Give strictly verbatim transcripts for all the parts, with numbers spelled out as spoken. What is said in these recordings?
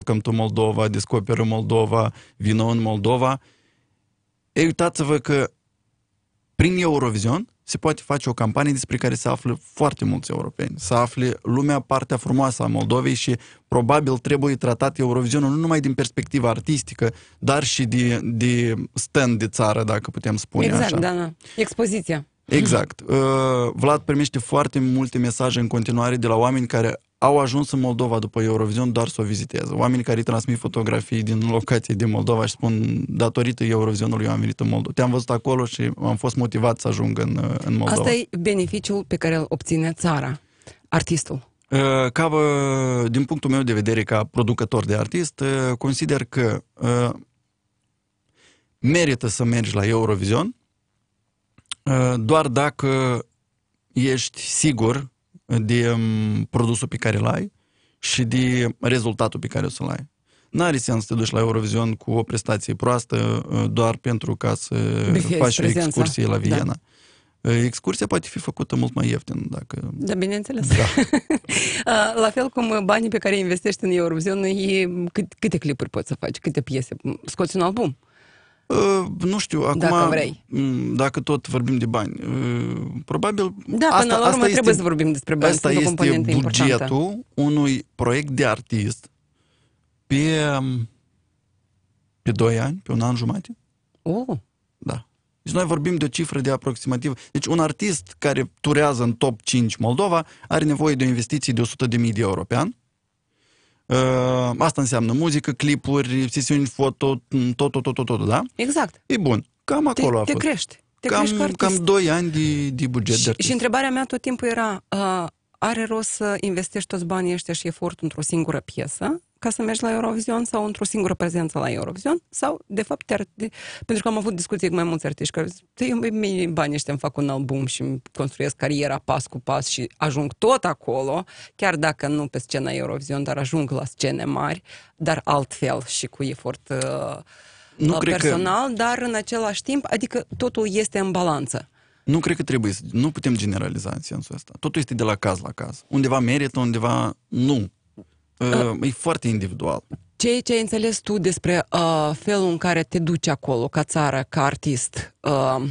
Cam tu Moldova, descoperă Moldova, vină în Moldova. Ei, uitați-vă că prin Eurovision se poate face o campanie despre care se află foarte mulți europeni. Să afle lumea partea frumoasă a Moldovei și probabil trebuie tratat Eurovizionul nu numai din perspectiva artistică, dar și de, de stand de țară, dacă putem spune exact, așa. Exact, da, da. Expoziția. Exact. Uh, Vlad primește foarte multe mesaje în continuare de la oameni care au ajuns în Moldova după Eurovision doar să o viziteze. Oameni care îi transmit fotografii din locații din Moldova și spun, datorită Eurovisionului eu am venit în Moldova. Te-am văzut acolo și am fost motivat să ajung în, în Moldova. Asta e beneficiul pe care îl obține țara, artistul. Uh, ca, uh, din punctul meu de vedere, ca producător de artist, uh, consider că uh, merită să mergi la Eurovision uh, doar dacă ești sigur de um, produsul pe care îl ai și de rezultatul pe care o să-l ai. N-are sens să te duci la Eurovision cu o prestație proastă uh, doar pentru ca să Bifezi faci o prezența. excursie la Viena. Da. Uh, excursia poate fi făcută mult mai ieftin. Dacă... Da, bineînțeles. Da. La fel cum banii pe care îi investești în Eurovision, e cât, câte clipuri poți să faci, câte piese, scoți un album. Uh, nu știu, acum, dacă vrei. Dacă tot vorbim de bani, uh, probabil... Da, asta, până la urmă asta trebuie este, să vorbim despre bani, asta sunt o este componentă bugetul importantă. unui proiect de artist pe, pe doi ani, pe un an jumate. Oh. Da. Deci noi vorbim de o cifră de aproximativ... Deci un artist care turează în top cinci Moldova are nevoie de o investiție de o sută de mii de euro pe an. Uh, asta înseamnă muzică, clipuri, sesiuni foto, tot, tot, tot, tot, tot, da? Exact. E bun. Cam acolo te, a te fost. crești. Te cam, crești ca artist. cam doi ani de, de buget și, de artist. Și întrebarea mea tot timpul era, uh, are rost să investești toți banii ăștia și efort într-o singură piesă ca să mergi la Eurovision sau într-o singură prezență la Eurovision? Sau, de fapt, te de, pentru că am avut discuții cu mai mulți artiști care zic, banii ăștia îmi fac un album și îmi construiesc cariera pas cu pas și ajung tot acolo, chiar dacă nu pe scena Eurovision, dar ajung la scene mari, dar altfel și cu efort uh, nu personal, că... dar în același timp, adică totul este în balanță. Nu cred că trebuie să... Nu putem generaliza în sensul ăsta. Totul este de la caz la caz. Undeva merită, undeva nu. Uh, e foarte individual. Ceea ce ai înțeles tu despre uh, felul în care te duci acolo, ca țară, ca artist, uh,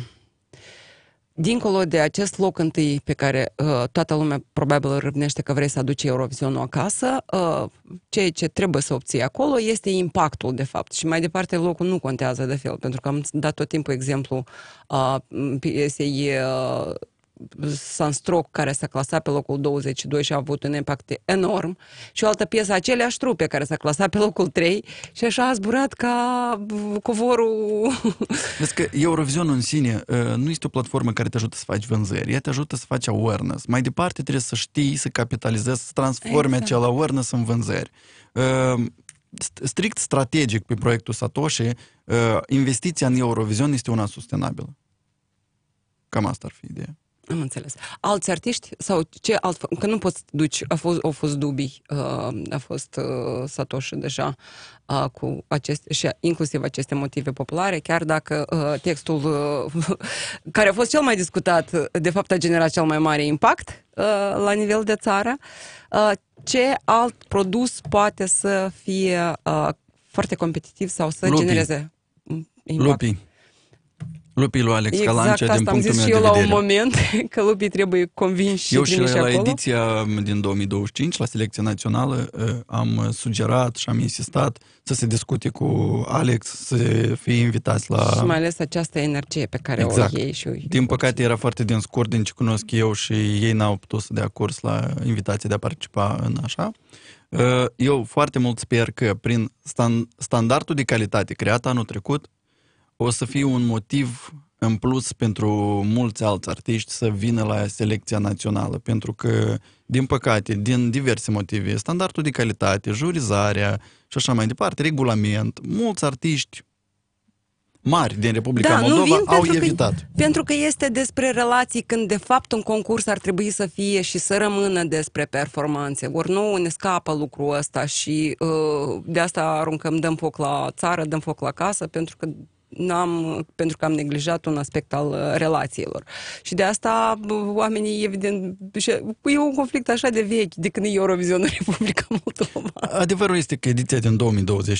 dincolo de acest loc întâi pe care uh, toată lumea probabil îl râvnește că vrei să aduci Eurovisionul acasă, uh, ceea ce trebuie să obții acolo este impactul, de fapt. Și mai departe locul nu contează de fel, pentru că am dat tot timpul exemplu uh, piesei uh, Sunstroke, care s-a clasat pe locul douăzeci și doi și a avut un impact enorm, și o altă piesă, aceleași trupe, care s-a clasat pe locul trei și așa a zburat ca covorul. Vezi că Eurovizionul în sine nu este o platformă care te ajută să faci vânzări, ea te ajută să faci awareness. Mai departe trebuie să știi, să capitalizezi, să transformi exact. acel awareness în vânzări. Strict strategic pe proiectul Satoshi, investiția în Eurovision este una sustenabilă. Cam asta ar fi ideea. Am înțeles. Alți artiști? Sau ce alt... Că nu poți să te duci, a fost, au fost dubii, a fost uh, Satoshi deja uh, cu aceste, și inclusiv aceste motive populare, chiar dacă uh, textul uh, care a fost cel mai discutat, de fapt a generat cel mai mare impact uh, la nivel de țară. Uh, ce alt produs poate să fie uh, foarte competitiv sau să Lupii. genereze impact? Lupii. Lupii lui Alex exact, Calancea, din punctul meu de vedere. Exact, asta am zis și eu la un moment, că lupii trebuie convinși și eu și trimiși la acolo. ediția din două mii douăzeci și cinci, la selecția națională, am sugerat și am insistat să se discute cu Alex, să fie invitați la... Și mai ales această energie pe care exact. o iei și o... Din păcate era foarte din scurt, din ce cunosc eu, și ei n-au putut să dea curs la invitația de a participa în așa. Eu foarte mult sper că prin standardul de calitate creat anul trecut, o să fie un motiv în plus pentru mulți alți artiști să vină la selecția națională, pentru că, din păcate, din diverse motive, standardul de calitate, jurizarea și așa mai departe, regulament, mulți artiști mari din Republica da, Moldova au pentru evitat. Că, pentru că este despre relații, când de fapt un concurs ar trebui să fie și să rămână despre performanțe. Ori nu ne scapă lucrul ăsta și uh, de asta aruncăm, dăm foc la țară, dăm foc la casă, pentru că n-am, pentru că am neglijat un aspect al uh, relațiilor. Și de asta bă, oamenii, evident, și e un conflict așa de vechi, de când e Eurovizionul Republica Moldova. Adevărul este că ediția din două mii douăzeci